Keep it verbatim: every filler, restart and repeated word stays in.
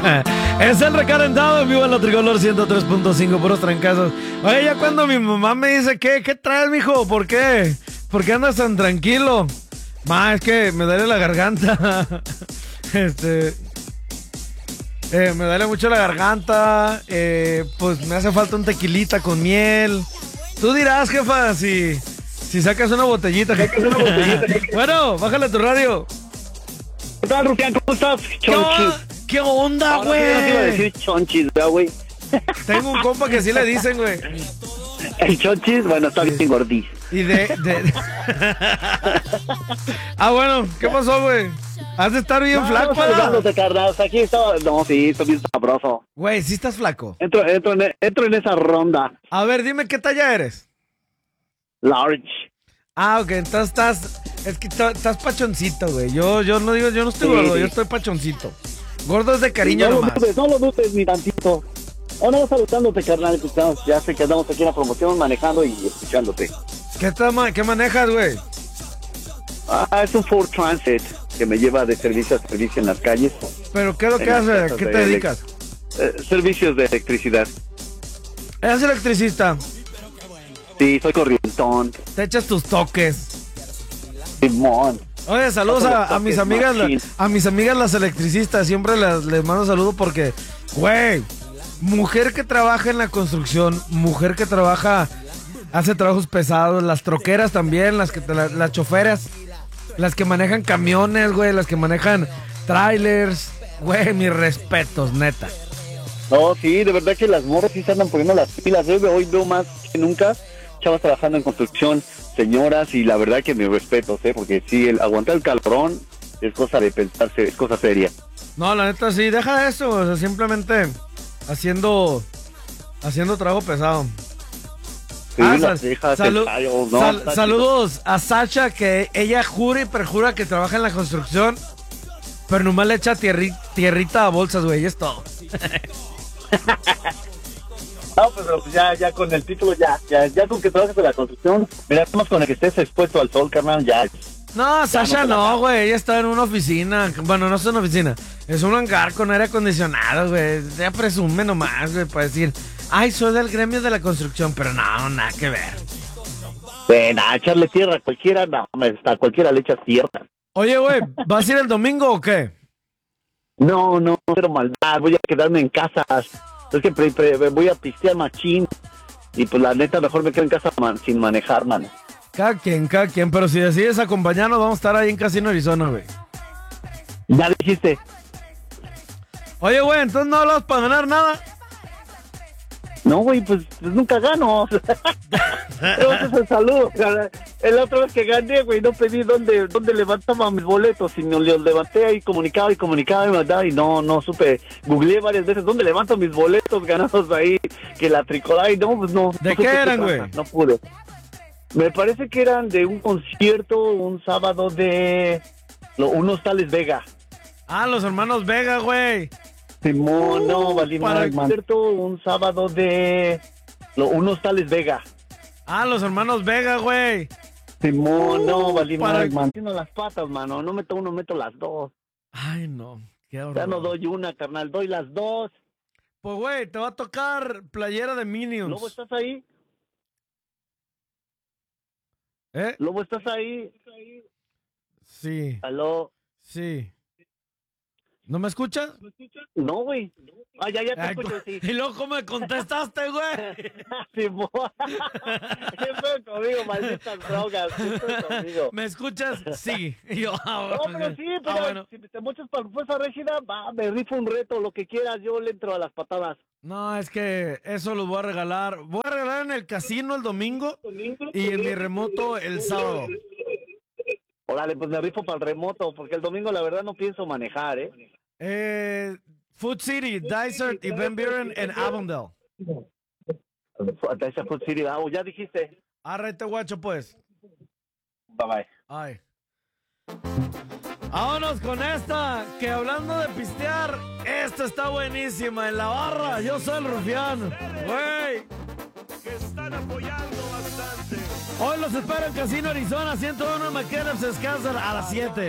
Es el recalentado en vivo en la Tricolor ciento tres punto cinco, puros trancazos. Oye, ya cuando mi mamá me dice, ¿qué, qué traes, mijo? ¿Por qué? ¿Por qué andas tan tranquilo? Ma, es que me duele la garganta. Este... Eh, me duele mucho la garganta. Eh, pues me hace falta un tequilita con miel. Tú dirás, jefa, si, si sacas una botellita. Sacas una botellita. Bueno, bájale tu radio. ¿Qué tal, Rufián? ¿Cómo estás? Chonchis. ¿Qué onda, güey? Ahora sí, no te iba a decir chonchis, güey. Tengo un compa que sí le dicen, güey. El chonchis, bueno, está bien gordís. Y de... de... ah, bueno, ¿qué pasó, güey? Has de estar bien no, flaco, no, te carnal. Aquí estaba... No, sí, estoy bien sabroso. Güey, ¿sí estás flaco? Entro, entro, en, entro en esa ronda. A ver, dime, ¿qué talla eres? Large. Ah, ok, entonces estás... Es que estás pachoncito, güey. Yo, yo no digo, yo no estoy sí, gordo, sí. Yo estoy pachoncito. Gordo es de cariño no nomás. Lo dudes, no lo dudes ni tantito. Ahora no, saludándote, carnal. Ya sé que andamos aquí en la promoción, manejando y escuchándote. ¿Qué, tama, qué manejas, güey? Ah, es un Ford Transit que me lleva de servicio a servicio en las calles. ¿Pero qué es lo que hace? ¿Qué te dedicas? Eh, servicios de electricidad. ¿Eres electricista? Sí, soy corrientón. Te echas tus toques. Simón. Oye, saludos a, a mis amigas, la, a mis amigas las electricistas. Siempre les, les mando saludos porque, güey, mujer que trabaja en la construcción, mujer que trabaja, hace trabajos pesados, las troqueras también, las que la, las choferas, las que manejan camiones, güey, las que manejan trailers, güey, mis respetos, neta. No, sí, de verdad que las morras sí se andan poniendo las pilas. Yo hoy veo más que nunca chavas trabajando en construcción, señoras, y la verdad que mis respetos, ¿eh? Porque sí, el aguantar el calorón es cosa de pensarse, es cosa seria. No, la neta sí, deja eso, o sea, simplemente haciendo haciendo trabajo pesado. Sí, ah, sal, salu tallo, no, sal saludos a Sacha, que ella jura y perjura que trabaja en la construcción, pero nomás le echa tierri tierrita a bolsas, güey, y es todo. No, pero ya, ya con el título, ya, ya, ya con que trabajes en la construcción, mira, estamos con el que estés expuesto al sol, carnal, ya. No, Sasha no, güey, no, ella está en una oficina, bueno, no es una oficina, es un hangar con aire acondicionado, güey, ella presume nomás, güey, para decir, ay, soy del gremio de la construcción, pero no, nada que ver. Bueno, a echarle tierra a cualquiera, no, a cualquiera le echas tierra. Oye, güey, ¿vas a ir el domingo o qué? No, no, pero maldad, voy a quedarme en casa. Es que pre, pre, voy a pistear machín. Y pues la neta, mejor me quedo en casa man, sin manejar, mano. Cada quien, cada quien. Pero si decides acompañarnos, vamos a estar ahí en Casino Arizona, güey. Ya dijiste. Oye, güey, entonces no hablas para ganar nada. No, güey, pues, pues nunca gano. Ese es el saludo. El otra vez que gané, güey, no pedí dónde, dónde levantaba mis boletos, sino los levanté ahí, comunicaba y comunicaba y mandaba, y no, no supe. Googleé varias veces dónde levanto mis boletos ganados ahí, que la tricolor, y no, pues no. ¿De no qué eran, qué güey? No pude. Me parece que eran de un concierto, un sábado de lo, unos tales Vega. Ah, los hermanos Vega, güey. Simón, no, valí para mal, concierto, un sábado de lo, unos tales Vega. Ah, los hermanos Vega, güey. Simón, no, valí para... mal, man. Haciendo las patas, mano. No meto uno, meto las dos. Ay, no. Qué horror. Ya no doy una, carnal. Doy las dos. Pues, güey, te va a tocar playera de Minions. Lobo, ¿estás ahí? ¿Eh? Lobo, ¿estás ahí? Sí. ¿Aló? Sí. ¿No me escuchas? No, güey. Ah, ya, ya te Ay, escucho, sí. ¿Y luego cómo me contestaste, güey? Simón. ¿Qué fue conmigo, malditas drogas? ¿Qué fue conmigo? ¿Me escuchas? Sí. Y yo, ah, no, pero sí, pero ah, bueno. si te mochas para fuerza rígida, va, me rifo un reto, lo que quieras, yo le entro a las patadas. No, es que eso los voy a regalar. Voy a regalar en el casino el domingo y en mi remoto el sábado. Órale, pues me rifo para el remoto, porque el domingo la verdad no pienso manejar, ¿eh? Eh, Food City, Dysart y Van Buren en Avondale. Dysart, Food City, ah, ya dijiste. Arrete, guacho, pues. Bye, bye. Ay. Vámonos con esta, que hablando de pistear, esta está buenísima. En la barra, yo soy el Rufián. Güey. Que están apoyando bastante. Hoy los espero en Casino Arizona, ciento uno McKenna, Wisconsin, a las siete.